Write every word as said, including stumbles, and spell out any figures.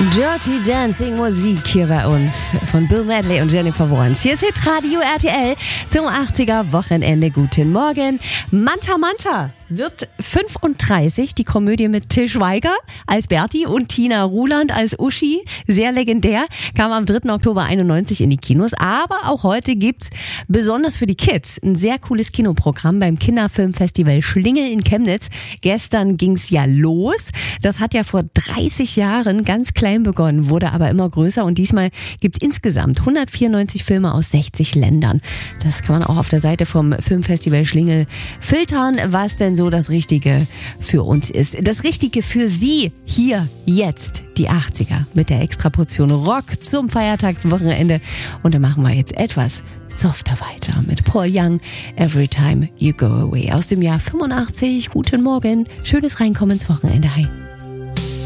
Dirty Dancing Musik hier bei uns von Bill Medley und Jennifer Warnes. Hier ist Hitradio R T L zum achtziger Wochenende. Guten Morgen. Manta Manta wird fünfunddreißig. Die Komödie mit Til Schweiger als Berti und Tina Ruland als Uschi. Sehr legendär. Kam am dritten Oktober einundneunzig in die Kinos. Aber auch heute gibt's besonders für die Kids ein sehr cooles Kinoprogramm beim Kinderfilmfestival Schlingel in Chemnitz. Gestern ging's ja los. Das hat ja vor dreißig Jahren ganz klein begonnen, wurde aber immer größer und diesmal gibt's insgesamt hundertvierundneunzig Filme aus sechzig Ländern. Das kann man auch auf der Seite vom Filmfestival Schlingel filtern, was denn so das Richtige für uns ist. Das Richtige für Sie hier, jetzt, die achtziger mit der Extraportion Rock zum Feiertagswochenende. Und da machen wir jetzt etwas softer weiter mit Paul Young, Every Time You Go Away aus dem Jahr fünfundachtzig. Guten Morgen, schönes Reinkommen ins Wochenende. Hi.